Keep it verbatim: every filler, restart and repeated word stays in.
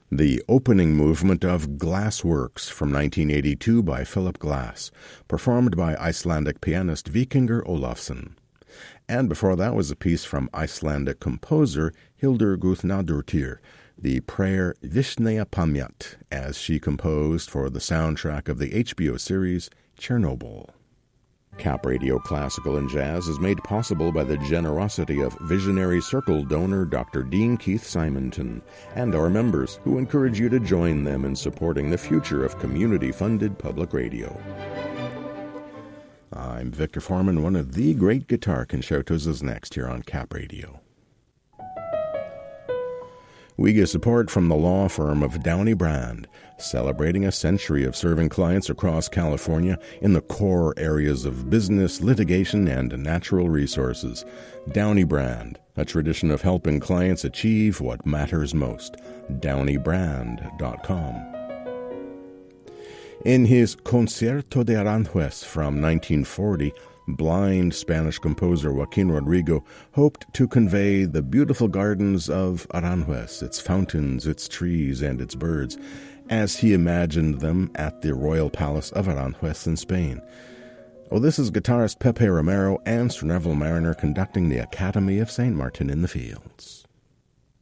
the opening movement of Glassworks from nineteen eighty-two by Philip Glass, performed by Icelandic pianist Víkingur Ólafsson. And before that was a piece from Icelandic composer Hildur Guðnadóttir, the prayer Vishneya Pamjat, as she composed for the soundtrack of the H B O series Chernobyl. Cap Radio Classical and Jazz is made possible by the generosity of Visionary Circle donor Doctor Dean Keith Simonton and our members, who encourage you to join them in supporting the future of community-funded public radio. I'm Victor Foreman. One of the great guitar concertos is next here on Cap Radio. We get support from the law firm of Downey Brand, celebrating a century of serving clients across California in the core areas of business, litigation, and natural resources. Downey Brand, a tradition of helping clients achieve what matters most. downey brand dot com. In his Concierto de Aranjuez from nineteen forty, blind Spanish composer Joaquin Rodrigo hoped to convey the beautiful gardens of Aranjuez, its fountains, its trees, and its birds, as he imagined them at the Royal Palace of Aranjuez in Spain. Oh, this is guitarist Pepe Romero and Sir Neville Mariner conducting the Academy of Saint Martin in the Fields.